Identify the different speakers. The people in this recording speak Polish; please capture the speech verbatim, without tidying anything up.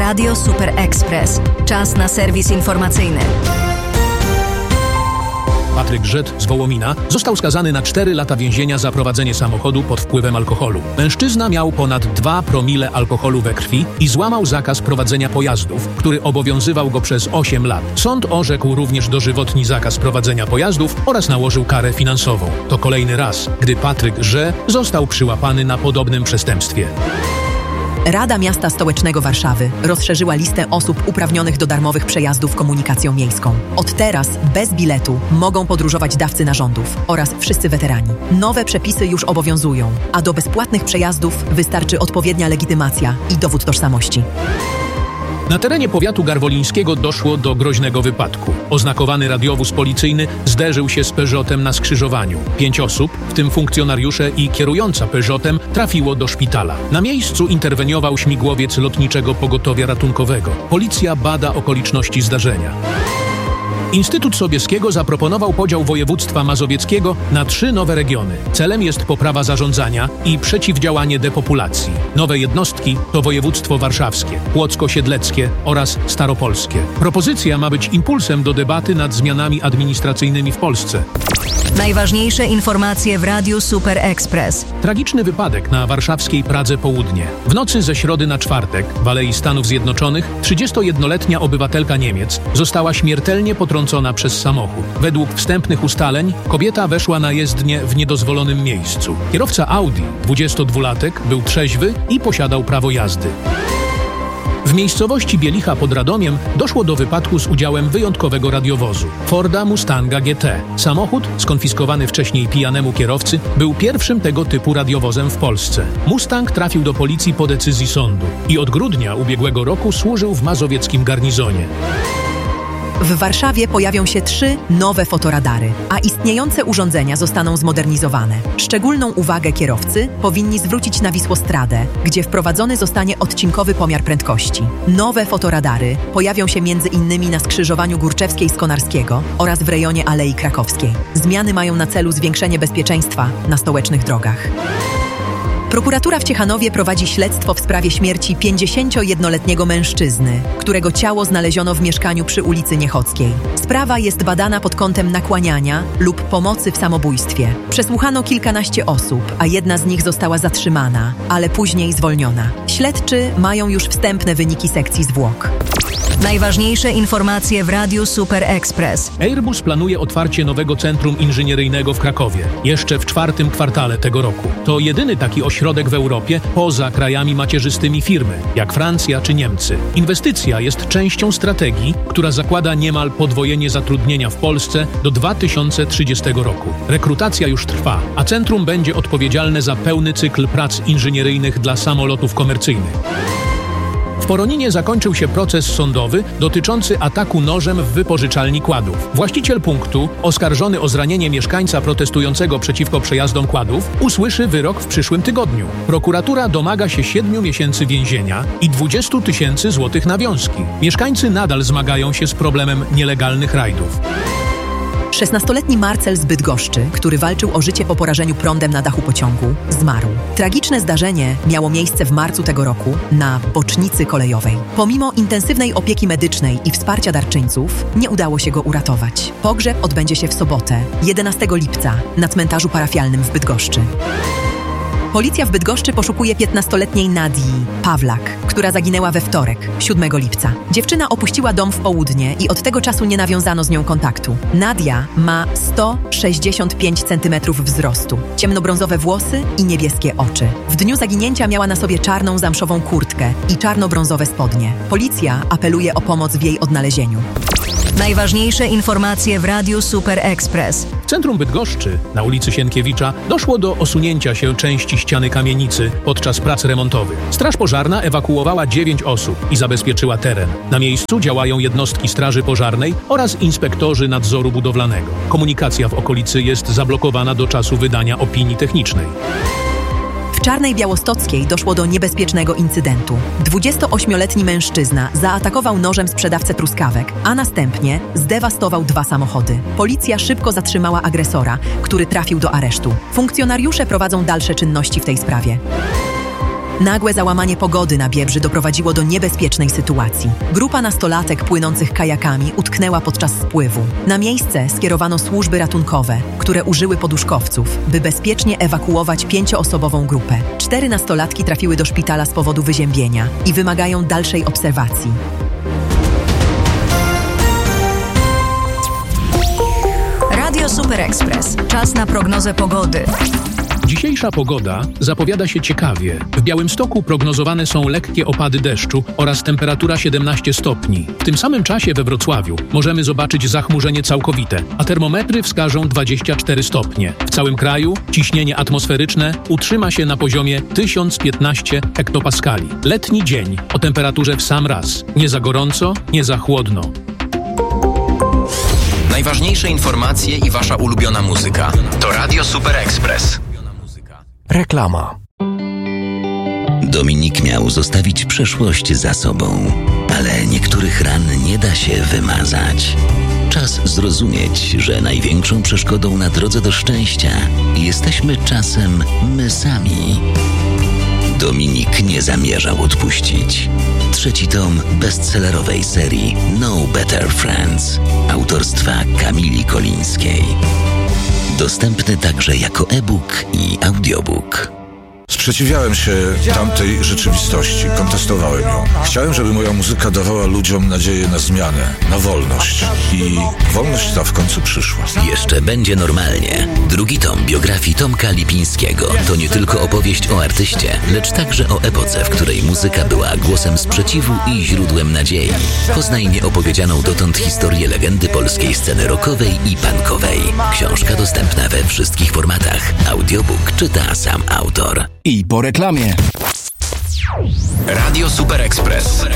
Speaker 1: Radio Super Express. Czas na serwis informacyjny.
Speaker 2: Patryk Żet z Wołomina został skazany na cztery lata więzienia za prowadzenie samochodu pod wpływem alkoholu. Mężczyzna miał ponad dwa promile alkoholu we krwi i złamał zakaz prowadzenia pojazdów, który obowiązywał go przez osiem lat. Sąd orzekł również dożywotni zakaz prowadzenia pojazdów oraz nałożył karę finansową. To kolejny raz, gdy Patryk Żet został przyłapany na podobnym przestępstwie.
Speaker 3: Rada Miasta Stołecznego Warszawy rozszerzyła listę osób uprawnionych do darmowych przejazdów komunikacją miejską. Od teraz bez biletu mogą podróżować dawcy narządów oraz wszyscy weterani. Nowe przepisy już obowiązują, a do bezpłatnych przejazdów wystarczy odpowiednia legitymacja i dowód tożsamości.
Speaker 2: Na terenie powiatu garwolińskiego doszło do groźnego wypadku. Oznakowany radiowóz policyjny zderzył się z Peugeotem na skrzyżowaniu. Pięć osób, w tym funkcjonariusze i kierująca Peugeotem, trafiło do szpitala. Na miejscu interweniował śmigłowiec Lotniczego Pogotowia Ratunkowego. Policja bada okoliczności zdarzenia. Instytut Sobieskiego zaproponował podział województwa mazowieckiego na trzy nowe regiony. Celem jest poprawa zarządzania i przeciwdziałanie depopulacji. Nowe jednostki to województwo warszawskie, płocko-siedleckie oraz staropolskie. Propozycja ma być impulsem do debaty nad zmianami administracyjnymi w Polsce.
Speaker 1: Najważniejsze informacje w Radiu Super Express.
Speaker 2: Tragiczny wypadek na warszawskiej Pradze Południe. W nocy ze środy na czwartek w Alei Stanów Zjednoczonych trzydziestojednoletnia obywatelka Niemiec została śmiertelnie potrącona przez samochód. Według wstępnych ustaleń kobieta weszła na jezdnię w niedozwolonym miejscu. Kierowca Audi, dwudziestodwulatek, był trzeźwy i posiadał prawo jazdy. W miejscowości Bielicha pod Radomiem doszło do wypadku z udziałem wyjątkowego radiowozu Forda Mustanga G T. Samochód, skonfiskowany wcześniej pijanemu kierowcy, był pierwszym tego typu radiowozem w Polsce. Mustang trafił do policji po decyzji sądu i od grudnia ubiegłego roku służył w mazowieckim garnizonie.
Speaker 3: W Warszawie pojawią się trzy nowe fotoradary, a istniejące urządzenia zostaną zmodernizowane. Szczególną uwagę kierowcy powinni zwrócić na Wisłostradę, gdzie wprowadzony zostanie odcinkowy pomiar prędkości. Nowe fotoradary pojawią się między innymi na skrzyżowaniu Górczewskiej z Konarskiego oraz w rejonie Alei Krakowskiej. Zmiany mają na celu zwiększenie bezpieczeństwa na stołecznych drogach. Prokuratura w Ciechanowie prowadzi śledztwo w sprawie śmierci pięćdziesięciojednoletniego mężczyzny, którego ciało znaleziono w mieszkaniu przy ulicy Niechockiej. Sprawa jest badana pod kątem nakłaniania lub pomocy w samobójstwie. Przesłuchano kilkanaście osób, a jedna z nich została zatrzymana, ale później zwolniona. Śledczy mają już wstępne wyniki sekcji zwłok.
Speaker 1: Najważniejsze informacje w Radiu Super Express.
Speaker 2: Airbus planuje otwarcie nowego centrum inżynieryjnego w Krakowie jeszcze w czwartym kwartale tego roku. To jedyny taki ośrodek w Europie poza krajami macierzystymi firmy, jak Francja czy Niemcy. Inwestycja jest częścią strategii, która zakłada niemal podwojenie zatrudnienia w Polsce do dwa tysiące trzydziestego roku. Rekrutacja już trwa, a centrum będzie odpowiedzialne za pełny cykl prac inżynieryjnych dla samolotów komercyjnych. W Poroninie zakończył się proces sądowy dotyczący ataku nożem w wypożyczalni kładów. Właściciel punktu, oskarżony o zranienie mieszkańca protestującego przeciwko przejazdom kładów, usłyszy wyrok w przyszłym tygodniu. Prokuratura domaga się siedmiu miesięcy więzienia i dwudziestu tysięcy złotych nawiązki. Mieszkańcy nadal zmagają się z problemem nielegalnych rajdów.
Speaker 3: szesnastoletni Marcel z Bydgoszczy, który walczył o życie po porażeniu prądem na dachu pociągu, zmarł. Tragiczne zdarzenie miało miejsce w marcu tego roku na bocznicy kolejowej. Pomimo intensywnej opieki medycznej i wsparcia darczyńców, nie udało się go uratować. Pogrzeb odbędzie się w sobotę, jedenastego lipca, na cmentarzu parafialnym w Bydgoszczy. Policja w Bydgoszczy poszukuje piętnastoletniej Nadii Pawlak, która zaginęła we wtorek, siódmego lipca. Dziewczyna opuściła dom w południe i od tego czasu nie nawiązano z nią kontaktu. Nadia ma sto sześćdziesiąt pięć centymetrów wzrostu, ciemnobrązowe włosy i niebieskie oczy. W dniu zaginięcia miała na sobie czarną zamszową kurtkę i czarno-brązowe spodnie. Policja apeluje o pomoc w jej odnalezieniu.
Speaker 1: Najważniejsze informacje w Radiu Super Express.
Speaker 2: W centrum Bydgoszczy, na ulicy Sienkiewicza, doszło do osunięcia się części ściany kamienicy podczas prac remontowych. Straż pożarna ewakuowała dziewięć osób i zabezpieczyła teren. Na miejscu działają jednostki straży pożarnej oraz inspektorzy nadzoru budowlanego. Komunikacja w okolicy jest zablokowana do czasu wydania opinii technicznej.
Speaker 3: W Czarnej Białostockiej doszło do niebezpiecznego incydentu. dwudziestoośmioletni mężczyzna zaatakował nożem sprzedawcę truskawek, a następnie zdewastował dwa samochody. Policja szybko zatrzymała agresora, który trafił do aresztu. Funkcjonariusze prowadzą dalsze czynności w tej sprawie. Nagłe załamanie pogody na Biebrzy doprowadziło do niebezpiecznej sytuacji. Grupa nastolatek płynących kajakami utknęła podczas spływu. Na miejsce skierowano służby ratunkowe, które użyły poduszkowców, by bezpiecznie ewakuować pięcioosobową grupę. Cztery nastolatki trafiły do szpitala z powodu wyziębienia i wymagają dalszej obserwacji.
Speaker 1: Radio Super Express. Czas na prognozę pogody.
Speaker 2: Dzisiejsza pogoda zapowiada się ciekawie. W Białymstoku prognozowane są lekkie opady deszczu oraz temperatura siedemnaście stopni. W tym samym czasie we Wrocławiu możemy zobaczyć zachmurzenie całkowite, a termometry wskażą dwadzieścia cztery stopnie. W całym kraju ciśnienie atmosferyczne utrzyma się na poziomie tysiąc piętnaście hektopaskali. Letni dzień o temperaturze w sam raz. Nie za gorąco, nie za chłodno.
Speaker 4: Najważniejsze informacje i wasza ulubiona muzyka. To Radio Super Express.
Speaker 5: Reklama.
Speaker 6: Dominik miał zostawić przeszłość za sobą, ale niektórych ran nie da się wymazać. Czas zrozumieć, że największą przeszkodą na drodze do szczęścia jesteśmy czasem my sami. Dominik nie zamierzał odpuścić. Trzeci tom bestsellerowej serii No Better Friends autorstwa Kamili Kolińskiej. Dostępny także jako e-book i audiobook.
Speaker 7: Sprzeciwiałem się tamtej rzeczywistości, kontestowałem ją. Chciałem, żeby moja muzyka dawała ludziom nadzieję na zmianę, na wolność. I wolność ta w końcu przyszła.
Speaker 6: Jeszcze będzie normalnie. Drugi tom biografii Tomka Lipińskiego to nie tylko opowieść o artyście, lecz także o epoce, w której muzyka była głosem sprzeciwu i źródłem nadziei. Poznaj nieopowiedzianą dotąd historię legendy polskiej sceny rockowej i punkowej. Książka dostępna we wszystkich formatach. Audiobook czyta sam autor.
Speaker 5: I po reklamie.
Speaker 4: Radio Super Express.